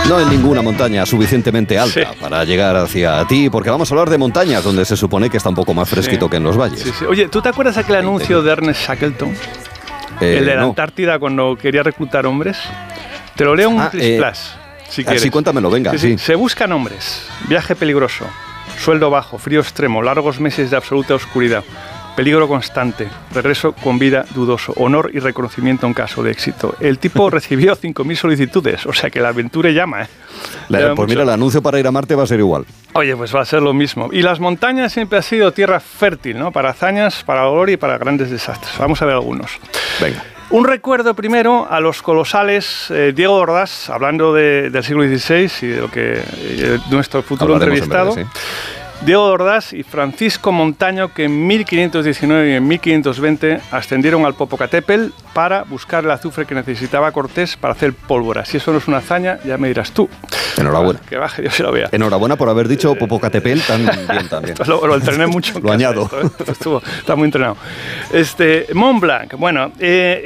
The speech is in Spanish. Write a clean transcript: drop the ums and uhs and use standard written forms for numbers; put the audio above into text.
No en ninguna montaña suficientemente alta para llegar hacia ti, porque vamos a hablar de montañas donde se supone que está un poco más fresquito que en los valles. Oye, ¿tú te acuerdas aquel anuncio de Ernest Shackleton? El de la Antártida cuando quería reclutar hombres. Te lo leo un splash, si quieres. Sí, cuéntamelo, venga. Sí. Se buscan hombres. Viaje peligroso. Sueldo bajo. Frío extremo. Largos meses de absoluta oscuridad. Peligro constante, regreso con vida dudoso, honor y reconocimiento en caso de éxito. El tipo recibió 5.000 solicitudes, o sea que la aventura llama. Pues mira, el anuncio para ir a Marte va a ser igual. Oye, pues va a ser lo mismo. Y las montañas siempre ha sido tierra fértil, ¿no? Para hazañas, para dolor y para grandes desastres. Vamos a ver algunos. Venga. Un recuerdo primero a los colosales Diego Ordaz, hablando del siglo XVI y de lo que nuestro futuro entrevistado. Diego Ordaz y Francisco Montaño, que en 1519 y en 1520 ascendieron al Popocatépetl para buscar el azufre que necesitaba Cortés para hacer pólvora. Si eso no es una hazaña, ya me dirás tú. Enhorabuena. Que baje, Dios se lo vea. Enhorabuena por haber dicho Popocatépetl tan bien también. Lo entrené mucho. Lo añado. Está muy entrenado. Mont Blanc. Bueno,